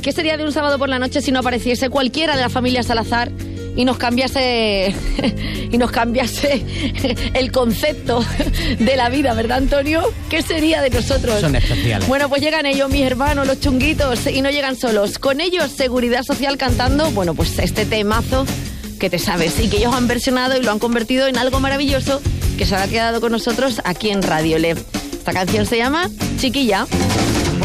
¿Qué sería de un sábado por la noche si no apareciese cualquiera de la familia Salazar y nos cambiase el concepto de la vida, ¿verdad, Antonio? ¿Qué sería de nosotros? Son especiales. Bueno, pues llegan ellos, mis hermanos, los chunguitos, y no llegan solos. Con ellos, Seguridad Social cantando, bueno, pues este temazo que te sabes, y que ellos han versionado y lo han convertido en algo maravilloso que se ha quedado con nosotros aquí en Radio Le. Esta canción se llama Chiquilla.